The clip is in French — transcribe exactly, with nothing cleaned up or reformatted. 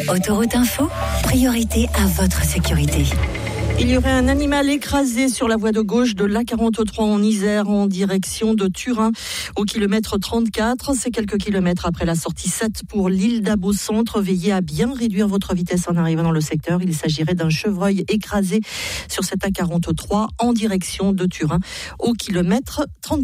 Autoroute Info, priorité à votre sécurité. Il y aurait un animal écrasé sur la voie de gauche de l'A quarante-trois en Isère en direction de Turin au kilomètre trente-quatre. C'est quelques kilomètres après la sortie sept pour l'île d'Abo Centre. Veillez à bien réduire votre vitesse en arrivant dans le secteur. Il s'agirait d'un chevreuil écrasé sur cette A quarante-trois en direction de Turin au kilomètre trente-quatre.